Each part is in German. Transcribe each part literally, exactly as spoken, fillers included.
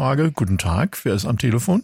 Frage. Guten Tag, wer ist am Telefon?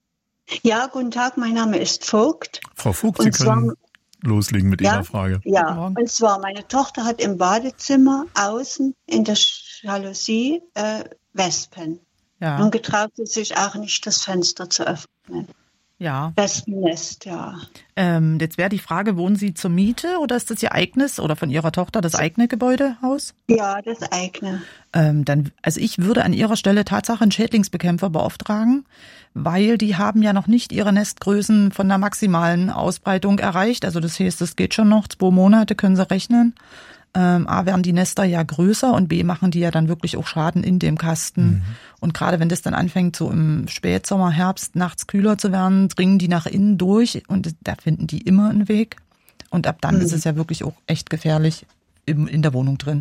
Ja, guten Tag, mein Name ist Vogt. Frau Vogt, Sie können loslegen mit ja, Ihrer Frage. Ja, und zwar, meine Tochter hat im Badezimmer außen in der Jalousie äh, Wespen. Ja. Und getraut sie sich auch nicht, das Fenster zu öffnen. Ja. Wespennest, ja. Ähm, jetzt wäre die Frage, wohnen Sie zur Miete oder ist das Ihr eigenes oder von Ihrer Tochter das eigene Gebäudehaus? Ja, das eigene. Ähm, dann, also ich würde an Ihrer Stelle Tatsache einen Schädlingsbekämpfer beauftragen, weil die haben ja noch nicht ihre Nestgrößen von der maximalen Ausbreitung erreicht. Also das heißt, das geht schon noch, zwei Monate können Sie rechnen. Ähm, A, werden die Nester ja größer und B, machen die ja dann wirklich auch Schaden in dem Kasten. Mhm. Und gerade wenn das dann anfängt, so im Spätsommer, Herbst, nachts kühler zu werden, dringen die nach innen durch und da finden die immer einen Weg. Und ab dann mhm. ist es ja wirklich auch echt gefährlich im, in der Wohnung drin.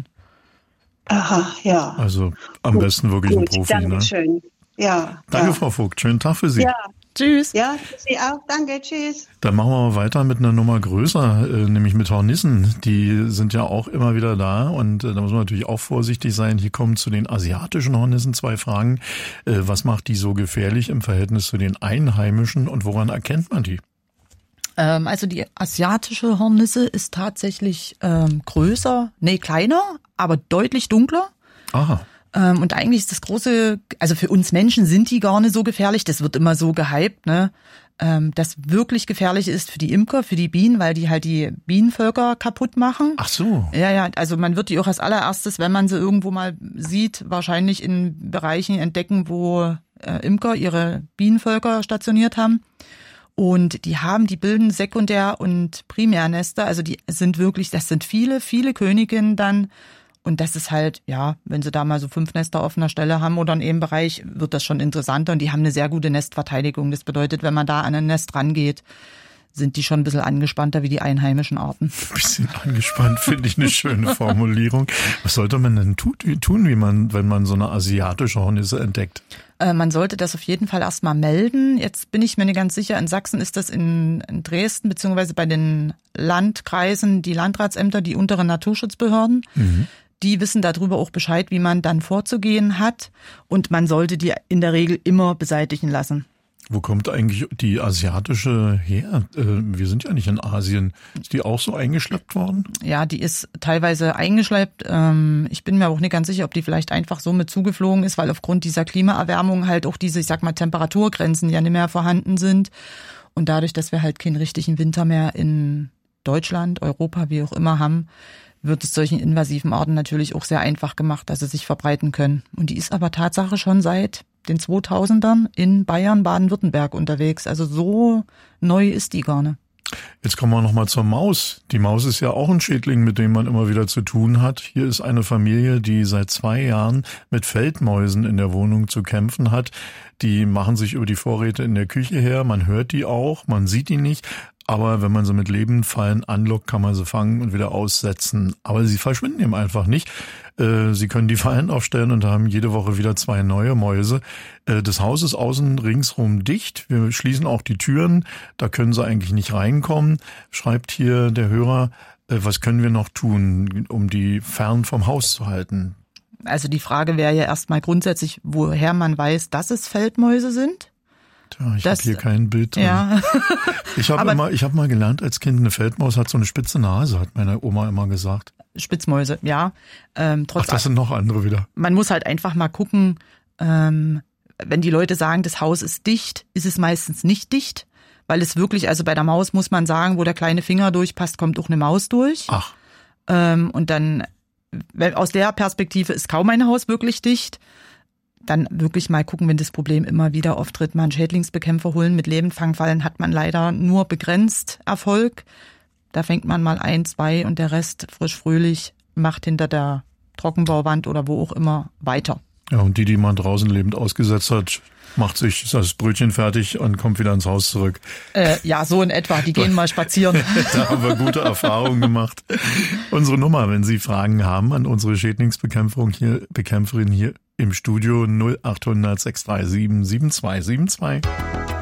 Aha, ja. Also am gut, besten wirklich gut, ein Profi. Dankeschön. Ne? Ja. Danke, ja. Frau Vogt. Schönen Tag für Sie. Ja. Tschüss. Ja, Sie auch. Danke, tschüss. Dann machen wir mal weiter mit einer Nummer größer, äh, nämlich mit Hornissen. Die sind ja auch immer wieder da und äh, da muss man natürlich auch vorsichtig sein. Hier kommen zu den asiatischen Hornissen zwei Fragen. Äh, was macht die so gefährlich im Verhältnis zu den einheimischen und woran erkennt man die? Ähm, also die asiatische Hornisse ist tatsächlich ähm, größer, nee, kleiner, aber deutlich dunkler. Aha. Und eigentlich ist das große, also für uns Menschen sind die gar nicht so gefährlich, das wird immer so gehypt, ne? Das wirklich Gefährliche ist für die Imker, für die Bienen, weil die halt die Bienenvölker kaputt machen. Ach so. Ja, ja, also man wird die auch als allererstes, wenn man sie irgendwo mal sieht, wahrscheinlich in Bereichen entdecken, wo Imker ihre Bienenvölker stationiert haben. Und die haben, die bilden Sekundär- und Primärnester, also die sind wirklich, das sind viele, viele Königinnen dann. Und das ist halt, ja, wenn sie da mal so fünf Nester auf einer Stelle haben oder in einem Bereich, wird das schon interessanter. Und die haben eine sehr gute Nestverteidigung. Das bedeutet, wenn man da an ein Nest rangeht, sind die schon ein bisschen angespannter wie die einheimischen Arten. Ein bisschen angespannt, finde ich eine schöne Formulierung. Was sollte man denn tun, wie man, wenn man so eine asiatische Hornisse entdeckt? Äh, man sollte das auf jeden Fall erstmal melden. Jetzt bin ich mir nicht ganz sicher, in Sachsen ist das in, in Dresden, beziehungsweise bei den Landkreisen, die Landratsämter, die unteren Naturschutzbehörden. Mhm. Die wissen darüber auch Bescheid, wie man dann vorzugehen hat. Und man sollte die in der Regel immer beseitigen lassen. Wo kommt eigentlich die asiatische her? Wir sind ja nicht in Asien. Ist die auch so eingeschleppt worden? Ja, die ist teilweise eingeschleppt. Ich bin mir auch nicht ganz sicher, ob die vielleicht einfach so mit zugeflogen ist, weil aufgrund dieser Klimaerwärmung halt auch diese, ich sag mal, Temperaturgrenzen ja nicht mehr vorhanden sind. Und dadurch, dass wir halt keinen richtigen Winter mehr in Deutschland, Europa, wie auch immer haben, wird es solchen invasiven Arten natürlich auch sehr einfach gemacht, dass sie sich verbreiten können. Und die ist aber Tatsache schon seit den zweitausendern in Bayern, Baden-Württemberg unterwegs. Also so neu ist die gar nicht. Jetzt kommen wir nochmal zur Maus. Die Maus ist ja auch ein Schädling, mit dem man immer wieder zu tun hat. Hier ist eine Familie, die seit zwei Jahren mit Feldmäusen in der Wohnung zu kämpfen hat. Die machen sich über die Vorräte in der Küche her. Man hört die auch, man sieht die nicht. Aber wenn man sie mit lebenden Fallen anlockt, kann man sie fangen und wieder aussetzen. Aber sie verschwinden eben einfach nicht. Sie können die Fallen aufstellen und haben jede Woche wieder zwei neue Mäuse. Das Haus ist außen ringsrum dicht. Wir schließen auch die Türen. Da können sie eigentlich nicht reinkommen. Schreibt hier der Hörer, was können wir noch tun, um die fern vom Haus zu halten? Also die Frage wäre ja erstmal grundsätzlich, woher man weiß, dass es Feldmäuse sind. Tja, ich habe hier kein Bild drin. Ja. Ich habe immer, ich habe mal gelernt als Kind, eine Feldmaus hat so eine spitze Nase, hat meine Oma immer gesagt. Spitzmäuse, ja. Ähm, trotz Ach, das sind noch andere wieder. Man muss halt einfach mal gucken, ähm, wenn die Leute sagen, das Haus ist dicht, ist es meistens nicht dicht, weil es wirklich, also bei der Maus muss man sagen, wo der kleine Finger durchpasst, kommt auch eine Maus durch. Ach. Ähm, und dann, aus der Perspektive ist kaum ein Haus wirklich dicht. Dann wirklich mal gucken, wenn das Problem immer wieder auftritt, mal einen Schädlingsbekämpfer holen. Mit Lebendfangfallen hat man leider nur begrenzt Erfolg. Da fängt man mal ein, zwei und der Rest frisch fröhlich macht hinter der Trockenbauwand oder wo auch immer weiter. Ja, und die, die man draußen lebend ausgesetzt hat, macht sich das Brötchen fertig und kommt wieder ins Haus zurück. Äh, ja, so in etwa. Die gehen mal spazieren. Da haben wir gute Erfahrungen gemacht. Unsere Nummer, wenn Sie Fragen haben an unsere Schädlingsbekämpferin hier, Bekämpferin hier im Studio null acht hundert sechs drei sieben sieben zwei sieben zwei.